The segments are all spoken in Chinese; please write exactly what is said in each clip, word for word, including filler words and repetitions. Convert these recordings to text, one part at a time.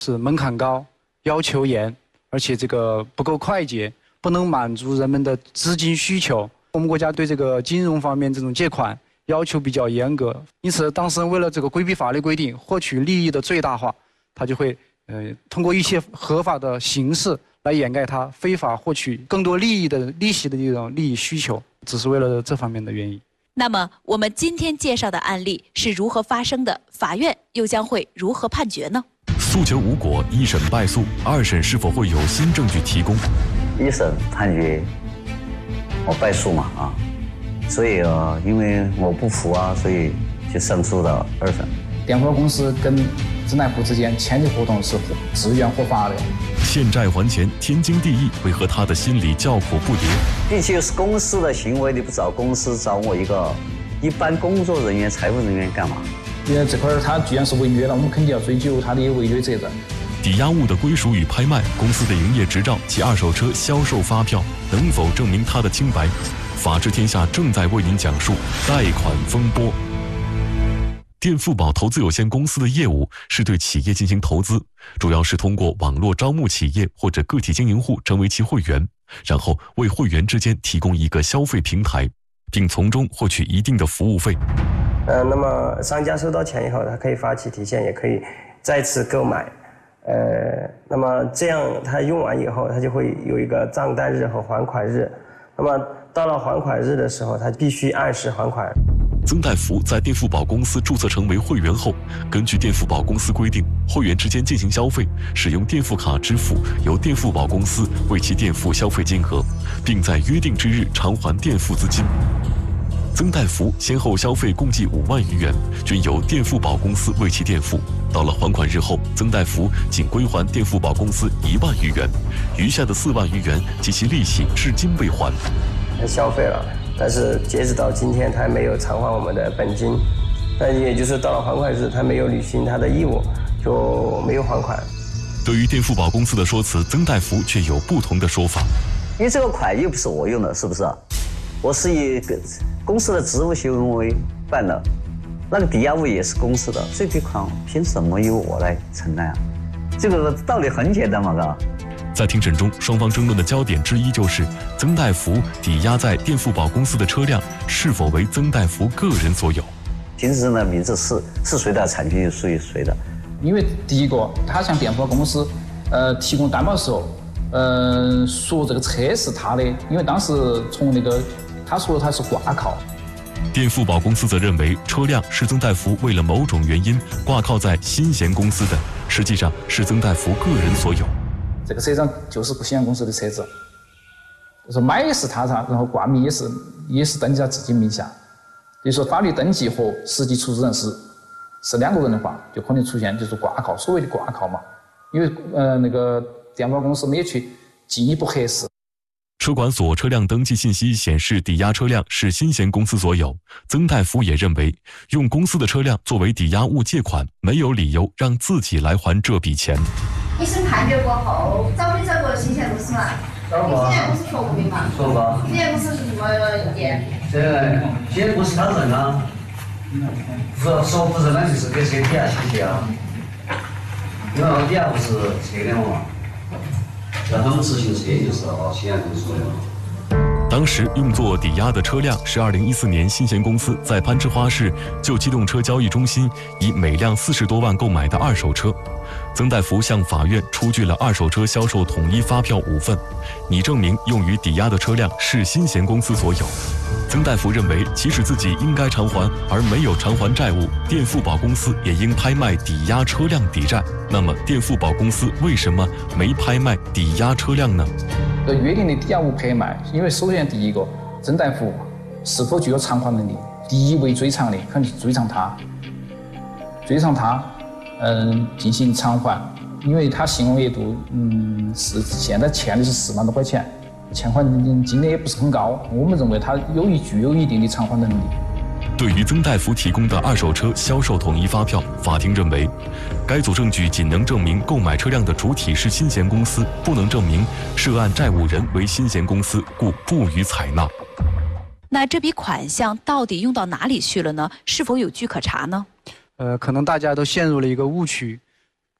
是门槛高，要求严，而且这个不够快捷，不能满足人们的资金需求。我们国家对这个金融方面这种借款要求比较严格，因此当事人为了这个规避法律规定，获取利益的最大化，他就会呃通过一些合法的形式来掩盖他非法获取更多利益的利息的这种利益需求，只是为了这方面的原因。 那么我们今天介绍的案例是如何发生的？法院又将会如何判决呢？ 诉求无果，一审败诉，二审是否会有新证据提供？ 一审判决我败诉嘛啊，所以呃，因为我不服啊，所以就上诉到二审。 电服公司跟增贷服之间签的合同是自愿合法的。 欠债还钱，天经地义，为何他的心里叫苦不迭？ 必须是公司的行为，你不找公司，找我一个一般工作人员、财务人员干嘛？ 因为这块他既然是违约了，我们肯定要追究他的违约责任。 抵押物的归属与拍卖，公司的营业执照及二手车销售发票能否证明他的清白？法治天下正在为您讲述贷款风波。垫付宝投资有限公司的业务是对企业进行投资，主要是通过网络招募企业或者个体经营户成为其会员，然后为会员之间提供一个消费平台，并从中获取一定的服务费。 呃，那么商家收到钱以后，他可以发起提现，也可以再次购买。呃，那么这样他用完以后，他就会有一个账单日和还款日。那么到了还款日的时候，他必须按时还款。 曾代福在垫付宝公司注册成为会员后，根据垫付宝公司规定，会员之间进行消费，使用垫付卡支付，由垫付宝公司为其垫付消费金额，并在约定之日偿还垫付资金。曾代福先后消费共计五万余元，均由垫付宝公司为其垫付。到了还款日后，曾代福仅归还垫付宝公司一万余元，余下的四万余元及其利息至今未还。 他消费了，但是截止到今天，他没有偿还我们的本金，那也就是到了还款日，他没有履行他的义务，就没有还款。 对于垫付宝公司的说辞，曾代福却有不同的说法。 因为这个款又不是我用的，是不是？我是以公司的职务行为办的，那个抵押物也是公司的，这笔款凭什么由我来承担啊？这个道理很简单嘛，哥。 在庭审中，双方争论的焦点之一就是曾代福抵押在垫付宝公司的车辆是否为曾代福个人所有。 行驶人的名字是是谁的，产权就属于谁的。 因为第一个，他向垫付宝公司呃提供担保的时候，呃说这个车是他的，因为当时从那个他说他是挂靠。 垫付宝公司则认为车辆是曾代福为了某种原因挂靠在新贤公司的，实际上是曾代福个人所有。 这个车上就是新贤公司的车子，就是买也是他他，然后挂名也是也是登记在自己名下。比如说法律登记和实际出资人是是两个人的话，就可能出现就是挂靠，所谓的挂靠嘛。因为呃那个垫付宝公司没有去进一步核实。 车管所车辆登记信息显示，抵押车辆是新贤公司所有。曾代福也认为，用公司的车辆作为抵押物借款，没有理由让自己来还这笔钱。 一审判决过后，找没找过新贤公司嘛？ 找过。 新贤公司说过没嘛？ 说过。 新贤公司是什么意见？ 这个新贤公司他认啊，说说不认那就是给谁抵押信息啊？因为我抵押不是车的嘛。让他们执行车就是哦，新贤公司的。 当时用作抵押的车辆是二零一四年新贤公司在攀枝花市旧机动车交易中心以每辆四十多万购买的二手车。曾代福向法院出具了二手车销售统一发票五份，拟证明用于抵押的车辆是新贤公司所有。曾代福认为，即使自己应该偿还而没有偿还债务，垫付宝公司也应拍卖抵押车辆抵债。那么，垫付宝公司为什么没拍卖抵押车辆呢？ 呃，约定的抵押物拍卖，因为首先第一个，曾代福是否具有偿还能力？第一位追偿的肯定是追偿他，追偿他，嗯，进行偿还，因为他信用额度，嗯，是现在欠的是四万多块钱，欠款金额也不是很高，我们认为他有一具有一定的偿还能力。 对于曾代福提供的二手车销售统一发票，法庭认为，该组证据仅能证明购买车辆的主体是新贤公司，不能证明涉案债务人为新贤公司，故不予采纳。 那这笔款项到底用到哪里去了呢？是否有据可查呢？ 呃，可能大家都陷入了一个误区，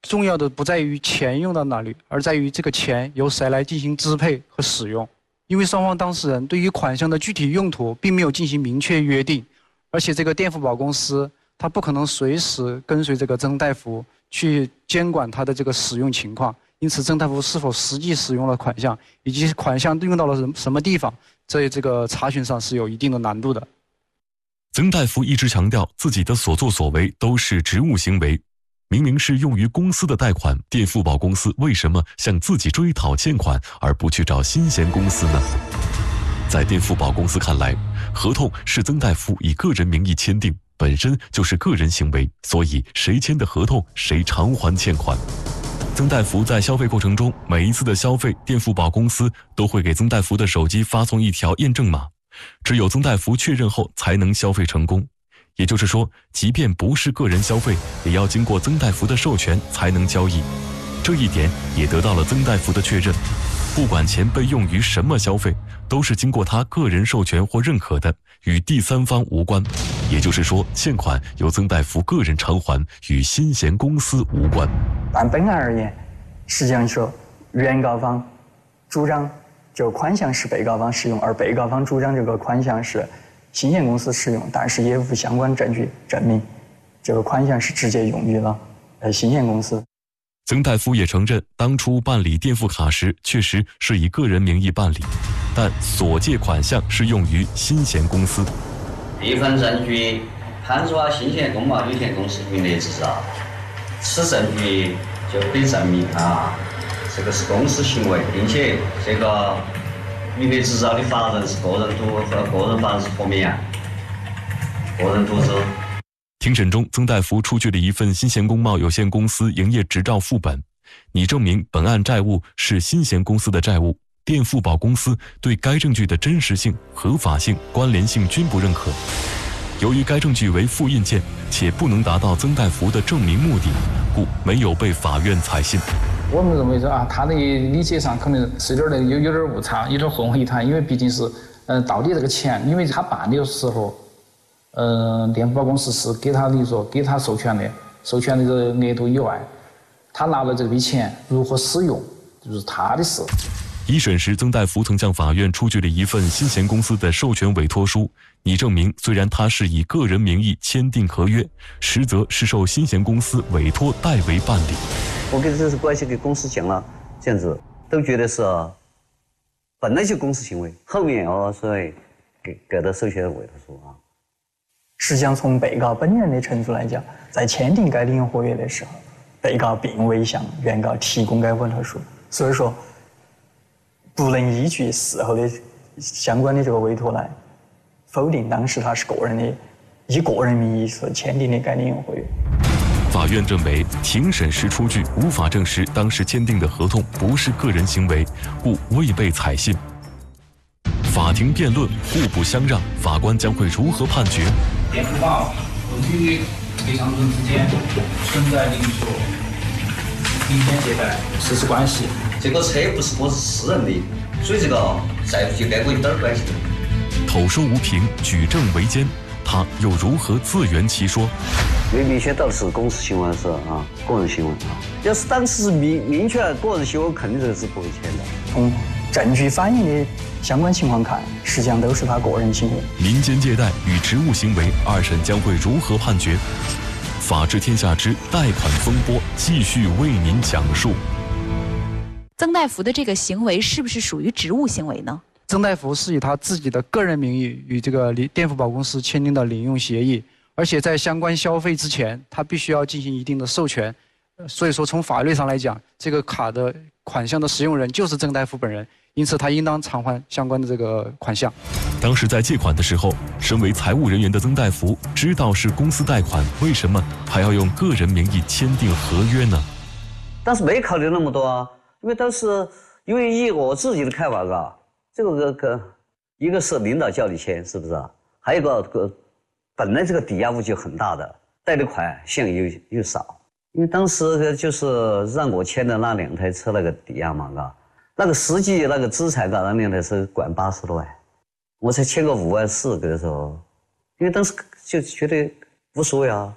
重要的不在于钱用到哪里，而在于这个钱由谁来进行支配和使用。因为双方当事人对于款项的具体用途并没有进行明确约定，而且这个垫付宝公司它不可能随时跟随这个曾大福去监管它的这个使用情况，因此曾大福是否实际使用了款项，以及款项用到了什什么地方，在这个查询上是有一定的难度的。 曾大福一直强调自己的所作所为都是职务行为，明明是用于公司的贷款，垫付宝公司为什么向自己追讨欠款，而不去找新贤公司呢？在垫付宝公司看来，合同是曾大福以个人名义签订，本身就是个人行为，所以谁签的合同，谁偿还欠款。曾大福在消费过程中，每一次的消费，垫付宝公司都会给曾大福的手机发送一条验证码，只有曾大福确认后才能消费成功。也就是说，即便不是个人消费，也要经过曾大福的授权才能交易。这一点也得到了曾大福的确认。不管钱被用于什么消费，都是经过他个人授权或认可的，与第三方无关。也就是说，欠款由曾大福个人偿还，与新贤公司无关。 按本案而言，实际上说，原告方主张这个款项是被告方使用，而被告方主张这个款项是新贤公司使用，但是也无相关证据证明这个款项是直接用于了呃新贤公司。 曾大福也承认，当初办理垫付卡时确实是以个人名义办理，但所借款项是用于新贤公司。 一份证据判处了新贤工贸有限公司名列执照，此证据就可以证明啊，这个是公司行为，并且这个名列执照的法人是个人独和个人法人是和名，个人独资。 庭审中，曾大福出具了一份新贤工贸有限公司营业执照副本，拟证明本案债务是新贤公司的债务。垫付宝公司对该证据的真实性、合法性、关联性均不认可。由于该证据为复印件，且不能达到曾大福的证明目的，故没有被法院采信。 我们认为说啊，他的理解上可能是有点有有点误差，有点混为一谈，因为毕竟是，嗯、呃，到底这个钱，因为他办的时候，嗯、呃，垫付宝公司是给他的说给他授权的，授权的这个额度以外，他拿了这笔钱如何使用，就是他的事。 一审时，曾大福曾向法院出具了一份新贤公司的授权委托书，拟证明虽然他是以个人名义签订合约，实则是受新贤公司委托代为办理。 我给这是关系给公司讲了，这样子都觉得是本来就公司行为，后面哦所以给给的授权委托书啊。 实际上，从被告本人的陈述来讲，在签订该领用合约的时候，被告并未向原告提供该委托书，所以说不能依据事后的相关的这个委托来否定当时他是个人的以个人名义所签订的该领用合约。 法院认为，庭审时出具无法证实当时签订的合同不是个人行为，故未被采信。法庭辩论互不相让，法官将会如何判决？ 垫付宝与赔偿人之间存在领索、明显借贷事实关系。 这个车不是我是私人的，所以这个债务就跟我一点关系都没有。 口说无凭，举证为奸，他又如何自圆其说？ 因为明显到底是公司行为是啊，个人行为啊。要是当时明明确个人行为，肯定这个是不会签的。 从证据反映的相关情况看，实际上都是他个人行为。 民间借贷与职务行为，二审将会如何判决？法治天下之贷款风波继续为您讲述。 曾大福的这个行为是不是属于职务行为呢？ 曾大福是以他自己的个人名义与这个垫付宝公司签订的领用协议，而且在相关消费之前，他必须要进行一定的授权。所以说，从法律上来讲，这个卡的款项的使用人就是曾大福本人，因此他应当偿还相关的这个款项。 当时在借款的时候，身为财务人员的曾大福知道是公司贷款，为什么还要用个人名义签订合约呢？ 当时没考虑那么多啊。因为当时，因为以我自己的看法啊，这个个个，一个是领导叫你签，是不是啊？还有一个个，本来这个抵押物就很大的，贷的款项又又少。因为当时就是让我签的那两台车那个抵押嘛，啊，那个实际那个资产啊，那两台车管八十多万，我才签个五万四，给他说，因为当时就觉得无所谓啊。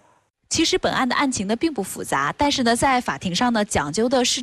其实本案的案情呢并不复杂，但是呢，在法庭上呢讲究的是